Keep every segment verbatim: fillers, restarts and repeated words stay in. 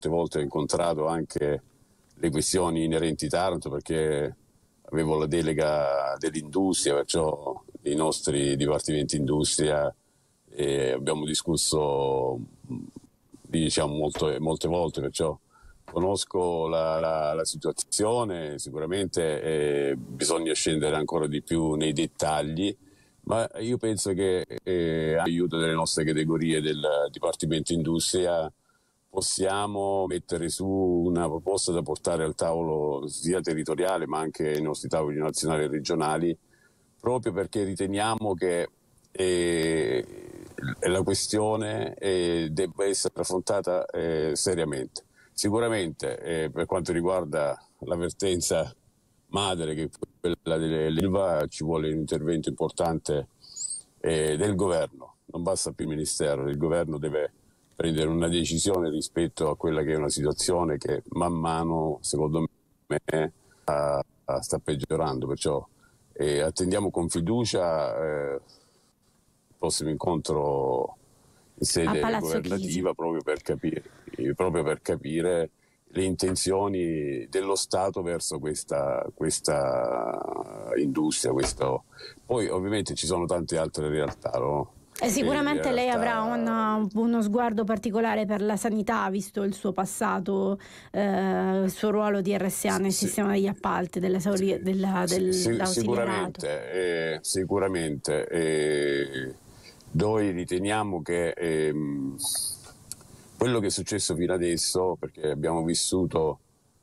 volte ho incontrato anche le questioni inerenti a Taranto, perché avevo la delega dell'industria, perciò i nostri dipartimenti industria, e abbiamo discusso diciamo molto, molte volte, perciò conosco la, la, la situazione. Sicuramente eh, bisogna scendere ancora di più nei dettagli, ma io penso che eh, aiuto delle nostre categorie del Dipartimento Industria possiamo mettere su una proposta da portare al tavolo sia territoriale ma anche ai nostri tavoli nazionali e regionali, proprio perché riteniamo che eh, la questione eh, debba essere affrontata eh, seriamente. Sicuramente eh, per quanto riguarda la vertenza madre, che è quella dell'Ilva, ci vuole un intervento importante eh, del governo, non basta più il Ministero, il governo deve prendere una decisione rispetto a quella che è una situazione che man mano, secondo me, uh, sta peggiorando, perciò eh, attendiamo con fiducia eh, il prossimo incontro in sede governativa proprio per capire, proprio per capire le intenzioni dello Stato verso questa, questa industria. Questo. Poi ovviamente ci sono tante altre realtà, no? E sicuramente e lei avrà una, uno sguardo particolare per la sanità, visto il suo passato, eh, il suo ruolo di R S A nel sì, sistema degli appalti, dell'esauri, sì, della, del, sì, sicuramente, eh, sicuramente eh, noi riteniamo che ehm, quello che è successo fino adesso, perché abbiamo vissuto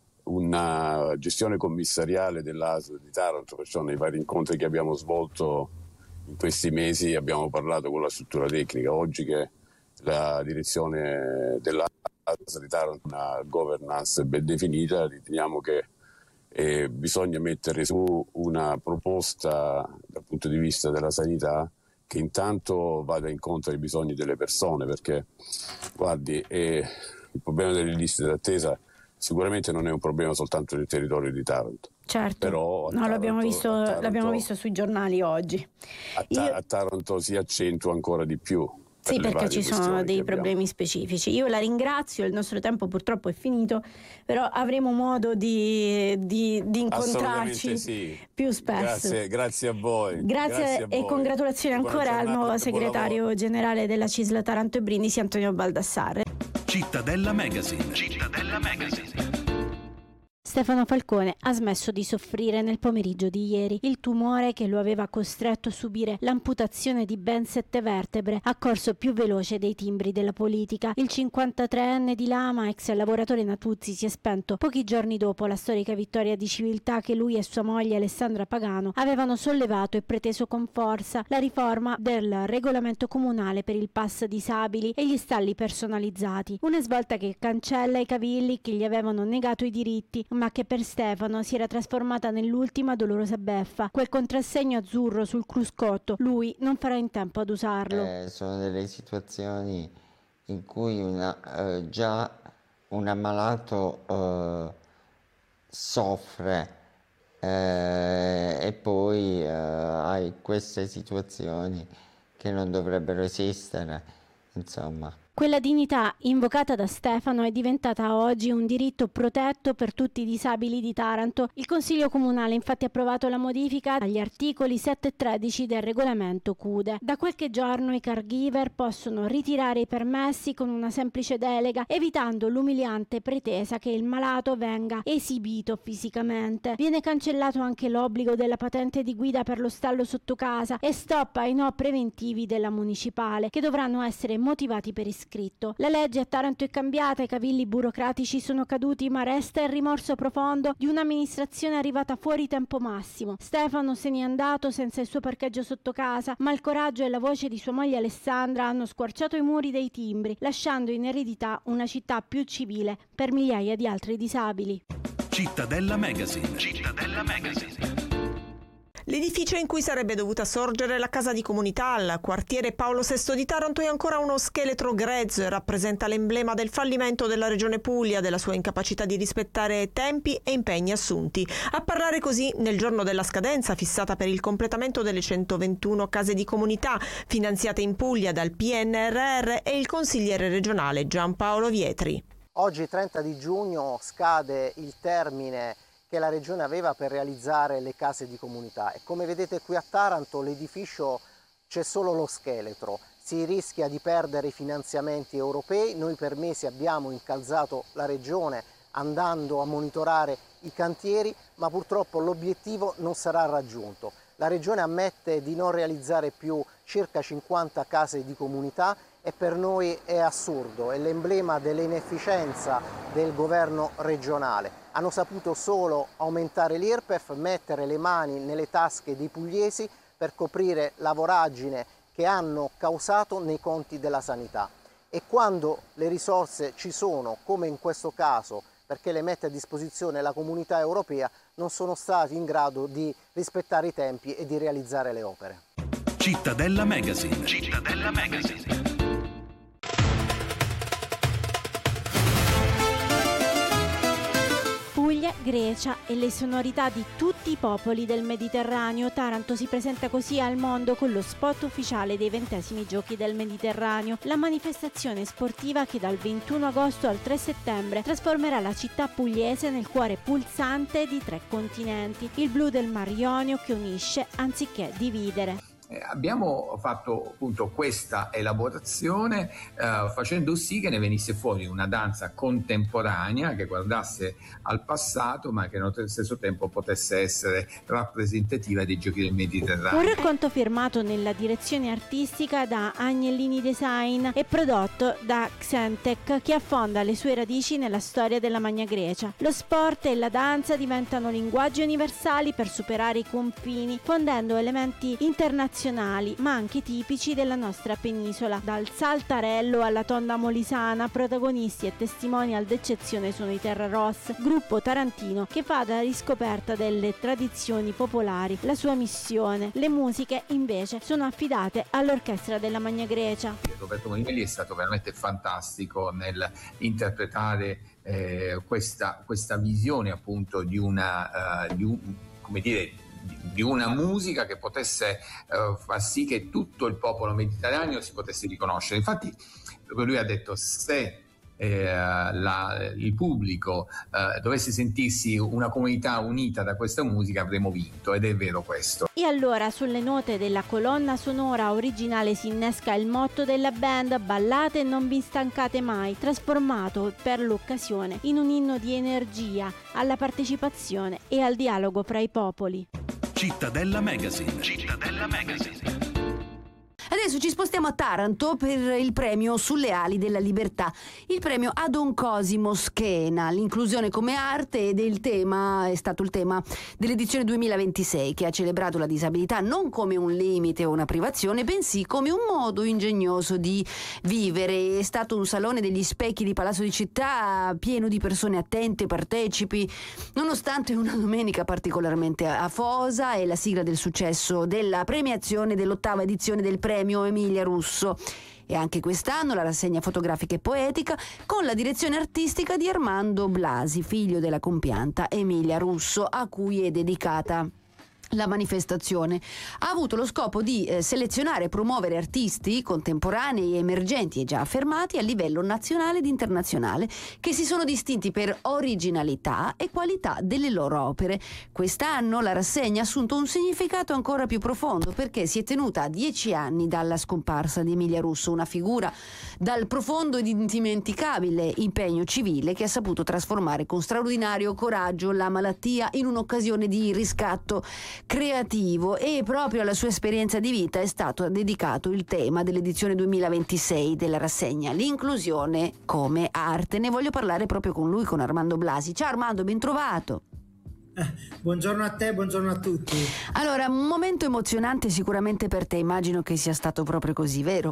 una gestione commissariale dell'A S L di Taranto, perciò nei vari incontri che abbiamo svolto in questi mesi abbiamo parlato con la struttura tecnica. Oggi che la direzione dell'A S L di Taranto ha una governance ben definita, riteniamo che eh, bisogna mettere su una proposta dal punto di vista della sanità che intanto vada incontro ai bisogni delle persone, perché guardi, eh, il problema delle liste d'attesa sicuramente non è un problema soltanto del territorio di Taranto. Certo, però no, l'abbiamo visto, Taranto, l'abbiamo visto sui giornali oggi. A, ta- Io... a Taranto si accentua ancora di più. Per sì, perché ci sono dei problemi specifici. Io la ringrazio, il nostro tempo purtroppo è finito, però avremo modo di, di, di incontrarci sì. più spesso. Grazie, grazie a voi. Grazie, grazie a voi. E congratulazioni ancora al nuovo segretario generale della C I S L Taranto e Brindisi, Antonio Baldassarre. Cittadella Magazine. Cittadella Magazine. Stefano Falcone ha smesso di soffrire nel pomeriggio di ieri. Il tumore che lo aveva costretto a subire l'amputazione di ben sette vertebre ha corso più veloce dei timbri della politica. Il cinquantatreenne di Lama, ex lavoratore Natuzzi, si è spento pochi giorni dopo la storica vittoria di civiltà che lui e sua moglie Alessandra Pagano avevano sollevato e preteso con forza: la riforma del regolamento comunale per il pass disabili e gli stalli personalizzati. Una svolta che cancella i cavilli che gli avevano negato i diritti, ma che per Stefano si era trasformata nell'ultima dolorosa beffa. Quel contrassegno azzurro sul cruscotto lui non farà in tempo ad usarlo. Eh, sono delle situazioni in cui una, eh, già un ammalato eh, soffre eh, e poi eh, hai queste situazioni che non dovrebbero esistere, insomma. Quella dignità invocata da Stefano è diventata oggi un diritto protetto per tutti i disabili di Taranto. Il Consiglio Comunale infatti ha approvato la modifica agli articoli sette e tredici del regolamento C U D E. Da qualche giorno i caregiver possono ritirare i permessi con una semplice delega, evitando l'umiliante pretesa che il malato venga esibito fisicamente. Viene cancellato anche l'obbligo della patente di guida per lo stallo sotto casa e stop ai no preventivi della municipale, che dovranno essere motivati per iscritto. La legge a Taranto è cambiata, i cavilli burocratici sono caduti, ma resta il rimorso profondo di un'amministrazione arrivata fuori tempo massimo. Stefano se n'è andato senza il suo parcheggio sotto casa, ma il coraggio e la voce di sua moglie Alessandra hanno squarciato i muri dei timbri, lasciando in eredità una città più civile per migliaia di altri disabili. Cittadella Magazine. Cittadella Magazine. L'edificio in cui sarebbe dovuta sorgere la casa di comunità al quartiere Paolo sesto di Taranto è ancora uno scheletro grezzo e rappresenta l'emblema del fallimento della Regione Puglia, della sua incapacità di rispettare tempi e impegni assunti. A parlare così nel giorno della scadenza fissata per il completamento delle centoventuno case di comunità finanziate in Puglia dal P N R R è il consigliere regionale Giampaolo Vietri. Oggi trenta di giugno scade il termine che la Regione aveva per realizzare le case di comunità e come vedete qui a Taranto l'edificio c'è solo lo scheletro, si rischia di perdere i finanziamenti europei. Noi per mesi abbiamo incalzato la Regione andando a monitorare i cantieri, ma purtroppo l'obiettivo non sarà raggiunto. La Regione ammette di non realizzare più circa cinquanta case di comunità e per noi è assurdo, è l'emblema dell'inefficienza del governo regionale. Hanno saputo solo aumentare l'I R P E F, mettere le mani nelle tasche dei pugliesi per coprire la voragine che hanno causato nei conti della sanità. E quando le risorse ci sono, come in questo caso, perché le mette a disposizione la comunità europea, non sono stati in grado di rispettare i tempi e di realizzare le opere. Cittadella Magazine. Cittadella Magazine. Puglia, Grecia e le sonorità di tutti i popoli del Mediterraneo. Taranto si presenta così al mondo con lo spot ufficiale dei ventesimi Giochi del Mediterraneo, la manifestazione sportiva che dal ventuno agosto al tre settembre trasformerà la città pugliese nel cuore pulsante di tre continenti, il blu del Mar Ionio che unisce anziché dividere. Eh, abbiamo fatto appunto questa elaborazione eh, facendo sì che ne venisse fuori una danza contemporanea che guardasse al passato ma che allo stesso tempo potesse essere rappresentativa dei Giochi del Mediterraneo. Un racconto firmato nella direzione artistica da Agnellini Design e prodotto da Xentec, che affonda le sue radici nella storia della Magna Grecia. Lo sport e la danza diventano linguaggi universali per superare i confini, fondendo elementi internazionali ma anche tipici della nostra penisola. Dal saltarello alla tonda molisana, protagonisti e testimonial d'eccezione sono i Terra Ross, gruppo tarantino che fa da riscoperta delle tradizioni popolari la sua missione. Le musiche invece sono affidate all'orchestra della Magna Grecia. Roberto Monimelli è stato veramente fantastico nel interpretare eh, questa, questa visione appunto di una uh, di un, come dire di una musica che potesse uh, far sì che tutto il popolo mediterraneo si potesse riconoscere. Infatti lui ha detto se eh, la, il pubblico eh, dovesse sentirsi una comunità unita da questa musica avremmo vinto, ed è vero questo. E allora sulle note della colonna sonora originale si innesca il motto della band: ballate e non vi stancate mai, trasformato per l'occasione in un inno di energia alla partecipazione e al dialogo fra i popoli. Cittadella Magazine. Cittadella Magazine. Adesso ci spostiamo a Taranto per il premio Sulle ali della libertà, il premio a Don Cosimo Schena. L'inclusione come arte ed il tema è stato il tema dell'edizione duemilaventisei, che ha celebrato la disabilità non come un limite o una privazione, bensì come un modo ingegnoso di vivere. È stato un salone degli specchi di Palazzo di Città pieno di persone attente, partecipi, nonostante una domenica particolarmente afosa e la sigla del successo della premiazione dell'ottava edizione del premio Emilia Russo. E anche quest'anno la rassegna fotografica e poetica con la direzione artistica di Armando Blasi, figlio della compianta Emilia Russo, a cui è dedicata la manifestazione. Ha avuto lo scopo di eh, selezionare e promuovere artisti contemporanei, emergenti e già affermati a livello nazionale ed internazionale, che si sono distinti per originalità e qualità delle loro opere. Quest'anno la rassegna ha assunto un significato ancora più profondo, perché si è tenuta a dieci anni dalla scomparsa di Emilia Russo, una figura dal profondo ed indimenticabile impegno civile che ha saputo trasformare con straordinario coraggio la malattia in un'occasione di riscatto creativo, e proprio alla sua esperienza di vita è stato dedicato il tema dell'edizione duemilaventisei della rassegna, l'inclusione come arte. Ne voglio parlare proprio con lui, con Armando Blasi. Ciao Armando, ben trovato. Eh, buongiorno a te, buongiorno a tutti. Allora, un momento emozionante sicuramente per te, immagino che sia stato proprio così, vero?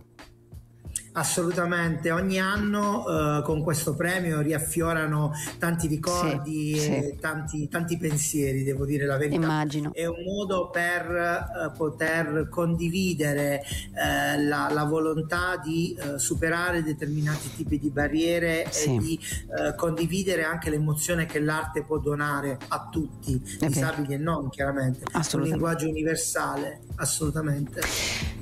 Assolutamente, ogni anno eh, con questo premio riaffiorano tanti ricordi sì, e sì. Tanti, tanti pensieri, devo dire la verità. Immagino. È un modo per eh, poter condividere eh, la, la volontà di eh, superare determinati tipi di barriere sì. e di eh, condividere anche l'emozione che l'arte può donare a tutti, okay. disabili e non, chiaramente. Un linguaggio universale, assolutamente.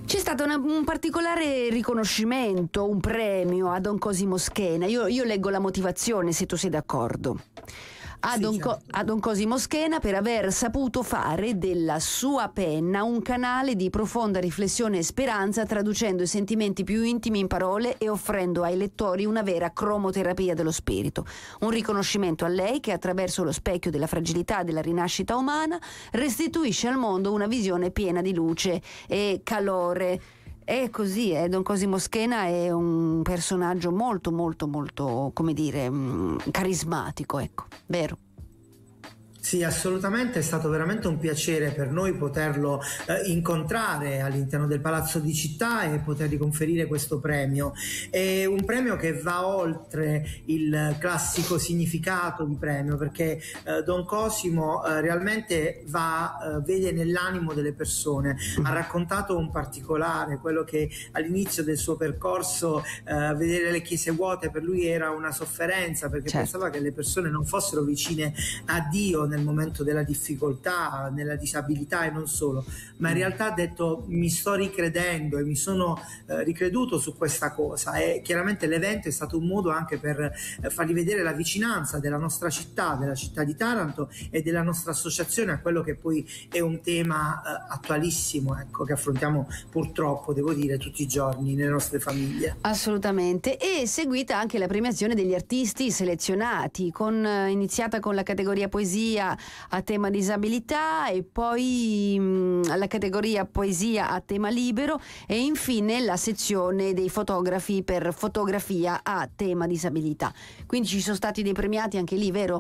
C'è stato una, un particolare riconoscimento, un premio a Don Cosimo Schena. Io, io leggo la motivazione, se tu sei d'accordo. A, sì, Don certo. Co- a Don Cosimo Schena per aver saputo fare della sua penna un canale di profonda riflessione e speranza, traducendo i sentimenti più intimi in parole e offrendo ai lettori una vera cromoterapia dello spirito. Un riconoscimento a lei che, attraverso lo specchio della fragilità della rinascita umana, restituisce al mondo una visione piena di luce e calore. È così, eh? Don Cosimo Schena è un personaggio molto, molto, molto, come dire, mh, carismatico, ecco, vero? Sì, assolutamente, è stato veramente un piacere per noi poterlo eh, incontrare all'interno del Palazzo di Città e potergli conferire questo premio. È un premio che va oltre il classico significato di premio, perché eh, Don Cosimo eh, realmente va, eh, vede nell'animo delle persone. Ha raccontato un particolare, quello che all'inizio del suo percorso eh, vedere le chiese vuote per lui era una sofferenza, perché certo. pensava che le persone non fossero vicine a Dio nel momento della difficoltà, nella disabilità e non solo, ma in realtà ha detto mi sto ricredendo e mi sono eh, ricreduto su questa cosa, e chiaramente l'evento è stato un modo anche per eh, fargli vedere la vicinanza della nostra città, della città di Taranto e della nostra associazione a quello che poi è un tema eh, attualissimo, ecco, che affrontiamo purtroppo, devo dire, tutti i giorni nelle nostre famiglie. Assolutamente. E seguita anche la premiazione degli artisti selezionati, con, eh, iniziata con la categoria poesia a tema disabilità e poi mh, la categoria poesia a tema libero e infine la sezione dei fotografi per fotografia a tema disabilità. Quindi ci sono stati dei premiati anche lì, vero?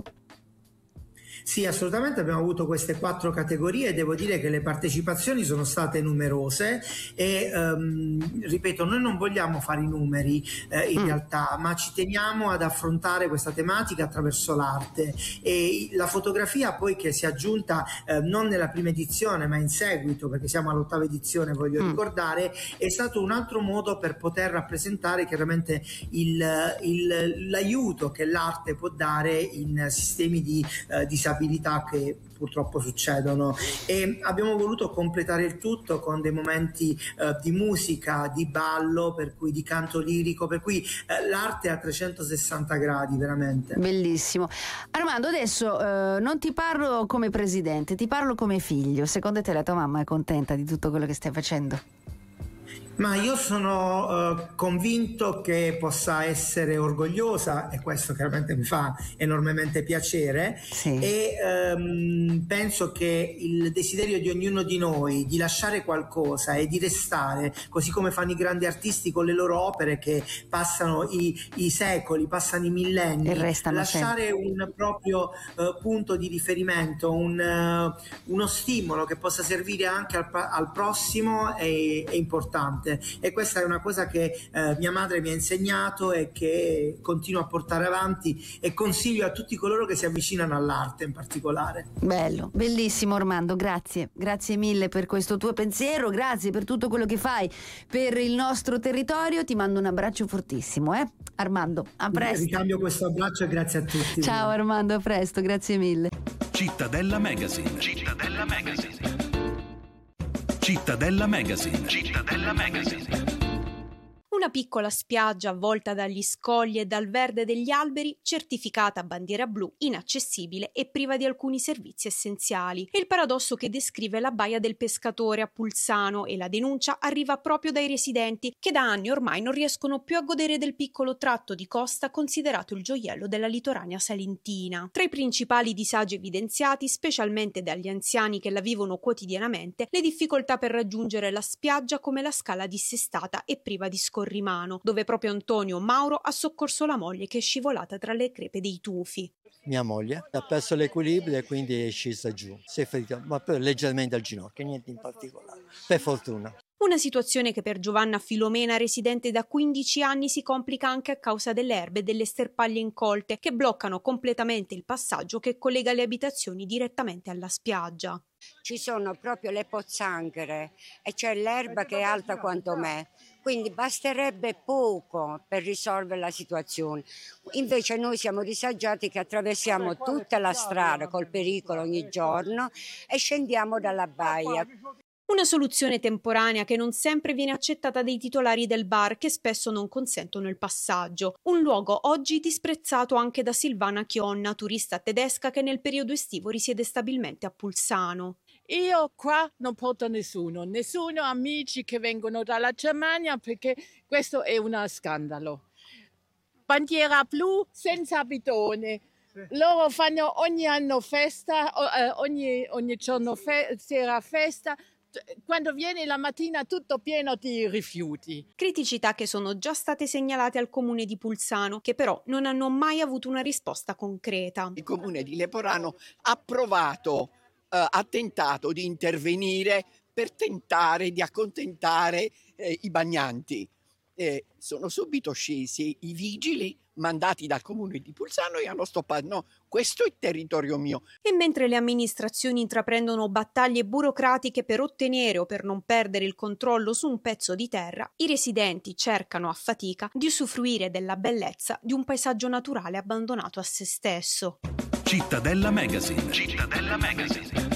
Sì, assolutamente, abbiamo avuto queste quattro categorie e devo dire che le partecipazioni sono state numerose e um, ripeto, noi non vogliamo fare i numeri eh, in mm. realtà, ma ci teniamo ad affrontare questa tematica attraverso l'arte, e la fotografia poi che si è aggiunta eh, non nella prima edizione ma in seguito, perché siamo all'ottava edizione, voglio mm. ricordare, è stato un altro modo per poter rappresentare chiaramente il, il, l'aiuto che l'arte può dare in sistemi di eh, disabilità che purtroppo succedono, e abbiamo voluto completare il tutto con dei momenti eh, di musica, di ballo, per cui di canto lirico, per cui eh, l'arte è a trecentosessanta gradi veramente. Bellissimo. Armando, adesso eh, non ti parlo come presidente, ti parlo come figlio. Secondo te la tua mamma è contenta di tutto quello che stai facendo? Ma io sono uh, convinto che possa essere orgogliosa, e questo chiaramente mi fa enormemente piacere, sì. e um, penso che il desiderio di ognuno di noi di lasciare qualcosa e di restare, così come fanno i grandi artisti con le loro opere che passano i, i secoli, passano i millenni, e restano lasciare sempre un proprio uh, punto di riferimento, un, uh, uno stimolo che possa servire anche al, al prossimo è, è importante. E questa è una cosa che eh, mia madre mi ha insegnato e che continuo a portare avanti e consiglio a tutti coloro che si avvicinano all'arte in particolare. Bello, bellissimo Armando, grazie, grazie mille per questo tuo pensiero, grazie per tutto quello che fai per il nostro territorio, ti mando un abbraccio fortissimo, eh? Armando, a presto. Ricambio questo abbraccio e grazie a tutti. Ciao Armando, a presto, grazie mille. Cittadella Magazine. Cittadella Magazine. Cittadella Magazine. Cittadella Magazine. Una piccola spiaggia avvolta dagli scogli e dal verde degli alberi, certificata a bandiera blu, inaccessibile e priva di alcuni servizi essenziali. È il paradosso che descrive la baia del pescatore a Pulsano, e la denuncia arriva proprio dai residenti che da anni ormai non riescono più a godere del piccolo tratto di costa considerato il gioiello della litoranea salentina. Tra i principali disagi evidenziati, specialmente dagli anziani che la vivono quotidianamente, le difficoltà per raggiungere la spiaggia, come la scala dissestata e priva di scorrimento, dove proprio Antonio Mauro ha soccorso la moglie che è scivolata tra le crepe dei tufi. Mia moglie ha perso l'equilibrio e quindi è scesa giù, si è ferita, ma leggermente al ginocchio, niente in particolare, per fortuna. Una situazione che per Giovanna Filomena, residente da quindici anni, si complica anche a causa delle erbe e delle sterpaglie incolte che bloccano completamente il passaggio che collega le abitazioni direttamente alla spiaggia. Ci sono proprio le pozzanghere e c'è l'erba che è alta quanto me, quindi basterebbe poco per risolvere la situazione. Invece noi siamo disagiati che attraversiamo tutta la strada col pericolo ogni giorno e scendiamo dalla baia. Una soluzione temporanea che non sempre viene accettata dai titolari del bar, che spesso non consentono il passaggio. Un luogo oggi disprezzato anche da Silvana Chionna, turista tedesca che nel periodo estivo risiede stabilmente a Pulsano. Io qua non porto nessuno, nessuno amici che vengono dalla Germania, perché questo è uno scandalo. Bandiera blu senza bidone. Loro fanno ogni anno festa, ogni, ogni giorno fe- sera festa. Quando viene la mattina tutto pieno di rifiuti. Criticità che sono già state segnalate al comune di Pulsano, che però non hanno mai avuto una risposta concreta. Il comune di Leporano ha provato, eh, ha tentato di intervenire per tentare di accontentare eh, i bagnanti. Eh, sono subito scesi i vigili mandati dal comune di Pulsano e hanno stoppato. No, questo è territorio mio. E mentre le amministrazioni intraprendono battaglie burocratiche per ottenere o per non perdere il controllo su un pezzo di terra, i residenti cercano a fatica di usufruire della bellezza di un paesaggio naturale abbandonato a se stesso. Cittadella Magazine. Cittadella Magazine.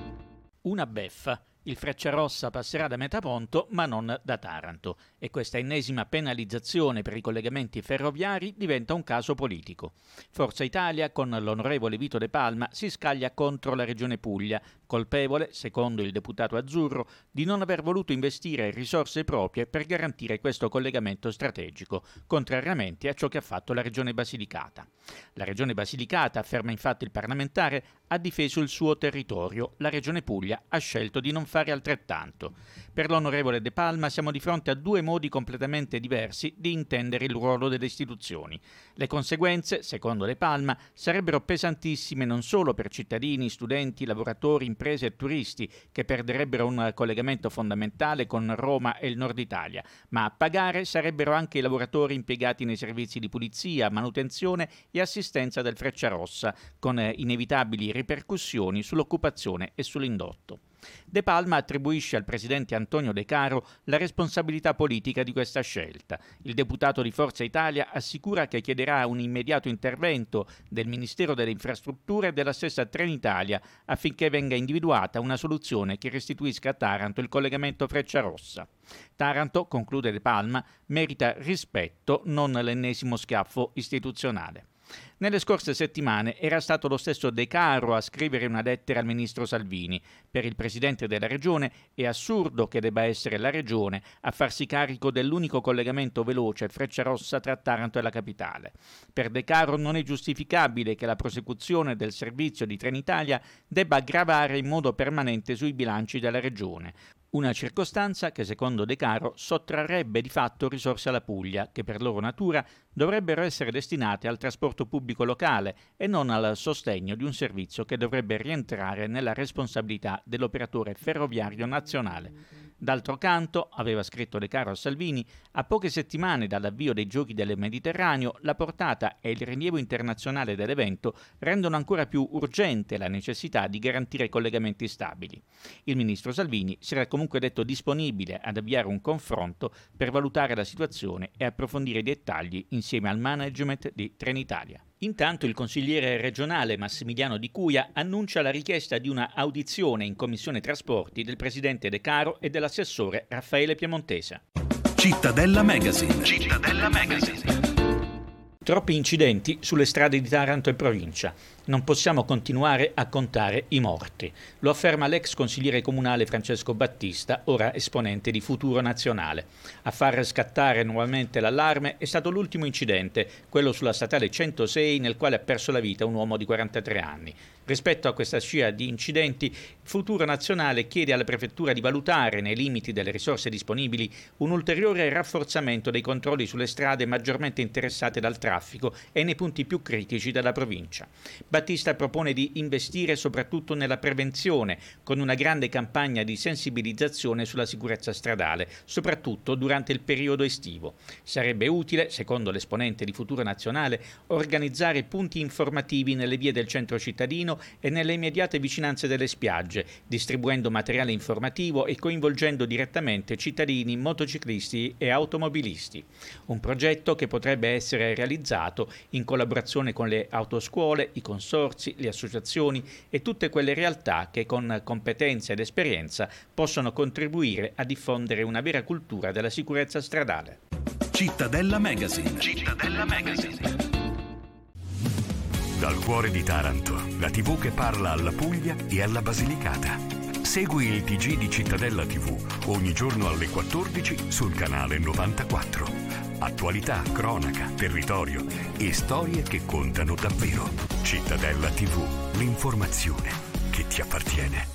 Una beffa. Il Frecciarossa passerà da Metaponto ma non da Taranto e questa ennesima penalizzazione per i collegamenti ferroviari diventa un caso politico. Forza Italia con l'onorevole Vito De Palma si scaglia contro la Regione Puglia, colpevole, secondo il deputato azzurro, di non aver voluto investire risorse proprie per garantire questo collegamento strategico, contrariamente a ciò che ha fatto la Regione Basilicata. La Regione Basilicata, afferma infatti il parlamentare, ha difeso il suo territorio, la Regione Puglia ha scelto di non fare altrettanto. Per l'onorevole De Palma siamo di fronte a due modi completamente diversi di intendere il ruolo delle istituzioni. Le conseguenze, secondo De Palma, sarebbero pesantissime non solo per cittadini, studenti, lavoratori, imprese e turisti che perderebbero un collegamento fondamentale con Roma e il nord Italia, ma a pagare sarebbero anche i lavoratori impiegati nei servizi di pulizia, manutenzione e assistenza del Frecciarossa, con inevitabili ripercussioni sull'occupazione e sull'indotto. De Palma attribuisce al presidente Antonio De Caro la responsabilità politica di questa scelta. Il deputato di Forza Italia assicura che chiederà un immediato intervento del Ministero delle Infrastrutture e della stessa Trenitalia affinché venga individuata una soluzione che restituisca a Taranto il collegamento Frecciarossa. Taranto, conclude De Palma, merita rispetto, non l'ennesimo schiaffo istituzionale. Nelle scorse settimane era stato lo stesso De Caro a scrivere una lettera al ministro Salvini. Per il presidente della regione è assurdo che debba essere la regione a farsi carico dell'unico collegamento veloce Frecciarossa tra Taranto e la capitale. Per De Caro non è giustificabile che la prosecuzione del servizio di Trenitalia debba gravare in modo permanente sui bilanci della regione. Una circostanza che, secondo De Caro, sottrarrebbe di fatto risorse alla Puglia, che per loro natura dovrebbero essere destinate al trasporto pubblico locale e non al sostegno di un servizio che dovrebbe rientrare nella responsabilità dell'operatore ferroviario nazionale. D'altro canto, aveva scritto De Caro a Salvini, a poche settimane dall'avvio dei Giochi del Mediterraneo, la portata e il rilievo internazionale dell'evento rendono ancora più urgente la necessità di garantire collegamenti stabili. Il ministro Salvini si era comunque detto disponibile ad avviare un confronto per valutare la situazione e approfondire i dettagli insieme al management di Trenitalia. Intanto il consigliere regionale Massimiliano Di Cuia annuncia la richiesta di una audizione in Commissione Trasporti del presidente De Caro e dell'assessore Raffaele Piemontesa. Cittadella Magazine. Cittadella Magazine. Troppi incidenti sulle strade di Taranto e provincia. Non possiamo continuare a contare i morti. Lo afferma l'ex consigliere comunale Francesco Battista, ora esponente di Futuro Nazionale. A far scattare nuovamente l'allarme è stato l'ultimo incidente, quello sulla statale centosei, nel quale ha perso la vita un uomo di quarantatré anni. Rispetto a questa scia di incidenti, Futuro Nazionale chiede alla prefettura di valutare, nei limiti delle risorse disponibili, un ulteriore rafforzamento dei controlli sulle strade maggiormente interessate dal traffico e nei punti più critici della provincia. Battista propone di investire soprattutto nella prevenzione, con una grande campagna di sensibilizzazione sulla sicurezza stradale, soprattutto durante il periodo estivo. Sarebbe utile, secondo l'esponente di Futuro Nazionale, organizzare punti informativi nelle vie del centro cittadino e nelle immediate vicinanze delle spiagge, distribuendo materiale informativo e coinvolgendo direttamente cittadini, motociclisti e automobilisti. Un progetto che potrebbe essere realizzato realizzato in collaborazione con le autoscuole, i consorzi, le associazioni e tutte quelle realtà che con competenza ed esperienza possono contribuire a diffondere una vera cultura della sicurezza stradale. Cittadella Magazine. Cittadella Magazine. Dal cuore di Taranto, la tivù che parla alla Puglia e alla Basilicata. Segui il T G di Cittadella tivù ogni giorno alle quattordici sul canale novantaquattro. Attualità, cronaca, territorio e storie che contano davvero. Cittadella tivù, l'informazione che ti appartiene.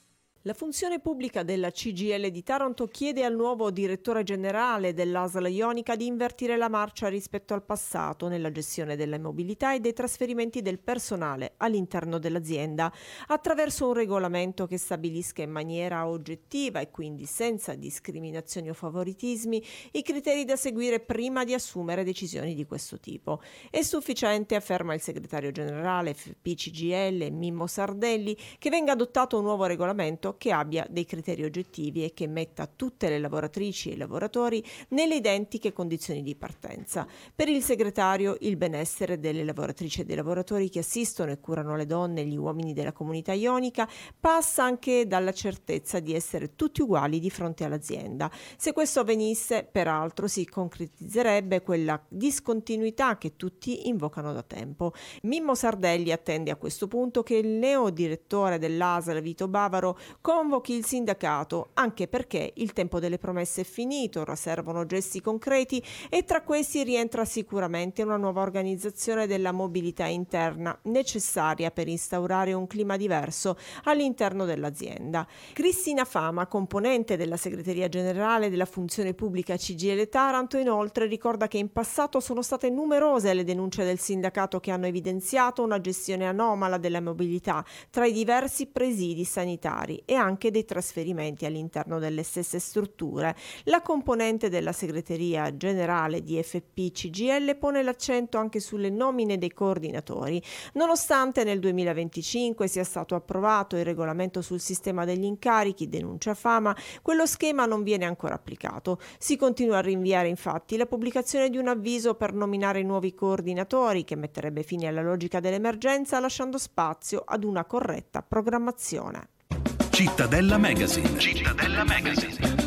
La funzione pubblica della C G I L di Taranto chiede al nuovo direttore generale dell'A S L Ionica di invertire la marcia rispetto al passato nella gestione della mobilità e dei trasferimenti del personale all'interno dell'azienda, attraverso un regolamento che stabilisca in maniera oggettiva e quindi senza discriminazioni o favoritismi i criteri da seguire prima di assumere decisioni di questo tipo. È sufficiente, afferma il segretario generale F P C G I L Mimmo Sardelli, che venga adottato un nuovo regolamento che abbia dei criteri oggettivi e che metta tutte le lavoratrici e i lavoratori nelle identiche condizioni di partenza. Per il segretario, il benessere delle lavoratrici e dei lavoratori che assistono e curano le donne e gli uomini della comunità ionica passa anche dalla certezza di essere tutti uguali di fronte all'azienda. Se questo avvenisse, peraltro, si concretizzerebbe quella discontinuità che tutti invocano da tempo. Mimmo Sardelli attende a questo punto che il neo direttore dell'A S L Vito Bavaro convochi il sindacato, anche perché il tempo delle promesse è finito, ora servono gesti concreti e tra questi rientra sicuramente una nuova organizzazione della mobilità interna necessaria per instaurare un clima diverso all'interno dell'azienda. Cristina Fama, componente della segreteria generale della funzione pubblica C G I L Taranto, inoltre ricorda che in passato sono state numerose le denunce del sindacato che hanno evidenziato una gestione anomala della mobilità tra i diversi presidi sanitari e anche dei trasferimenti all'interno delle stesse strutture. La componente della segreteria generale di F P C G I L pone l'accento anche sulle nomine dei coordinatori. Nonostante nel duemilaventicinque sia stato approvato il regolamento sul sistema degli incarichi, denuncia Fama, quello schema non viene ancora applicato. Si continua a rinviare infatti la pubblicazione di un avviso per nominare nuovi coordinatori che metterebbe fine alla logica dell'emergenza, lasciando spazio ad una corretta programmazione. Cittadella Magazine. Cittadella Magazine.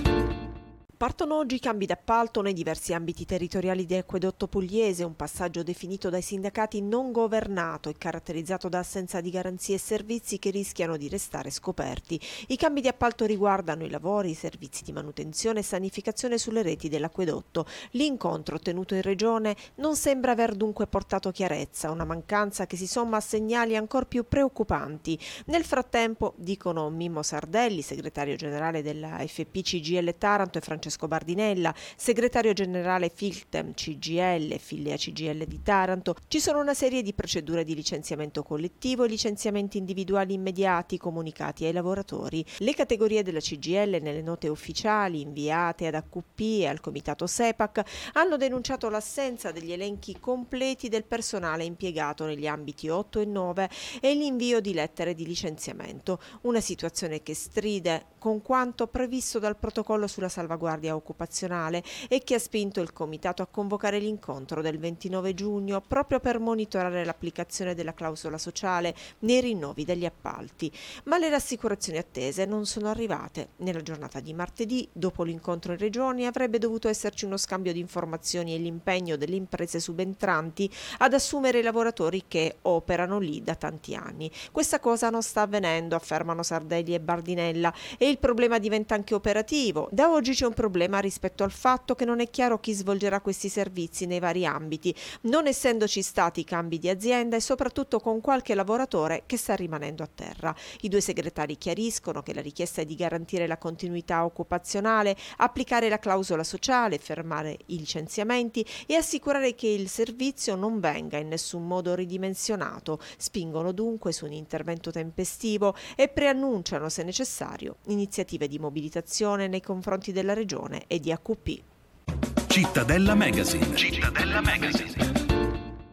Partono oggi i cambi d'appalto nei diversi ambiti territoriali di Acquedotto Pugliese, un passaggio definito dai sindacati non governato e caratterizzato da assenza di garanzie e servizi che rischiano di restare scoperti. I cambi di appalto riguardano i lavori, i servizi di manutenzione e sanificazione sulle reti dell'acquedotto. L'incontro tenuto in regione non sembra aver dunque portato chiarezza, una mancanza che si somma a segnali ancor più preoccupanti. Nel frattempo, dicono Mimmo Sardelli, segretario generale della F P C G I L Taranto, e Francesco Bardinella, segretario generale Filtem C G I L, Filea C G I L di Taranto, ci sono una serie di procedure di licenziamento collettivo e licenziamenti individuali immediati comunicati ai lavoratori. Le categorie della C G I L nelle note ufficiali inviate ad A Q P e al comitato SEPAC hanno denunciato l'assenza degli elenchi completi del personale impiegato negli ambiti otto e nove e l'invio di lettere di licenziamento, una situazione che stride con quanto previsto dal protocollo sulla salvaguardia occupazionale e che ha spinto il comitato a convocare l'incontro del ventinove giugno proprio per monitorare l'applicazione della clausola sociale nei rinnovi degli appalti. Ma le rassicurazioni attese non sono arrivate. Nella giornata di martedì, dopo l'incontro in regione, avrebbe dovuto esserci uno scambio di informazioni e l'impegno delle imprese subentranti ad assumere i lavoratori che operano lì da tanti anni. Questa cosa non sta avvenendo, affermano Sardelli e Bardinella, e il problema diventa anche operativo. Da oggi c'è un problema rispetto al fatto che non è chiaro chi svolgerà questi servizi nei vari ambiti, non essendoci stati cambi di azienda e soprattutto con qualche lavoratore che sta rimanendo a terra. I due segretari chiariscono che la richiesta è di garantire la continuità occupazionale, applicare la clausola sociale, fermare i licenziamenti e assicurare che il servizio non venga in nessun modo ridimensionato. Spingono dunque su un intervento tempestivo e preannunciano, se necessario, iniziative di mobilitazione nei confronti della regione e di A Q P. Cittadella Magazine. Cittadella Magazine.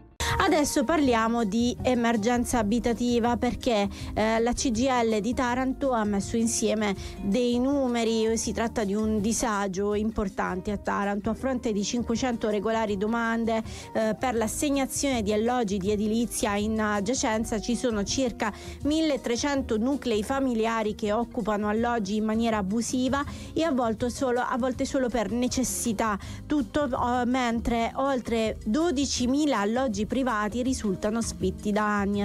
Adesso parliamo di emergenza abitativa, perché eh, la C G I L di Taranto ha messo insieme dei numeri. Si tratta di un disagio importante a Taranto. A fronte di cinquecento regolari domande eh, per l'assegnazione di alloggi di edilizia in giacenza, ci sono circa milletrecento nuclei familiari che occupano alloggi in maniera abusiva e a volte solo, a volte solo per necessità. Tutto oh, mentre oltre dodicimila alloggi privati risultano sfitti da anni.